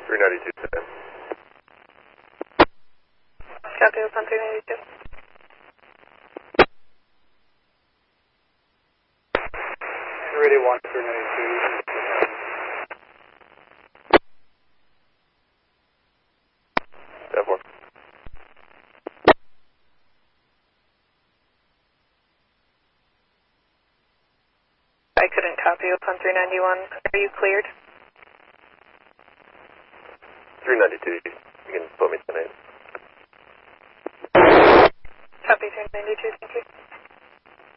392, 10. Copy, Oakland 392. 381, 392. Step 1. I couldn't copy Oakland 391. Are you cleared? 392, you can put me tonight. Copy 392, thank you.